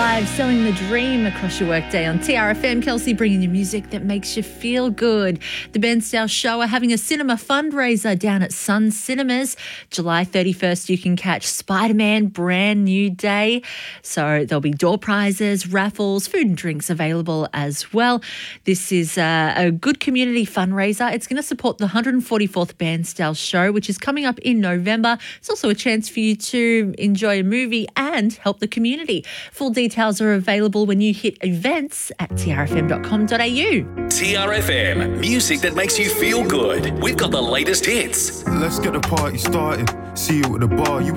Live, selling the dream across your workday on TRFM. Kelsey bringing you music that makes you feel good. The Bairnsdale Show are having a cinema fundraiser down at Sun Cinemas. July 31st, you can catch Spider-Man Brand New Day. So there'll be door prizes, raffles, food and drinks available as well. This is a good community fundraiser. It's going to support the 144th Bairnsdale Show, which is coming up in November. It's also a chance for you to enjoy a movie and help the community. Full details are available when you hit events at trfm.com.au. TRFM, music that makes you feel good. We've got the latest hits. Let's get the party started. See you at the bar.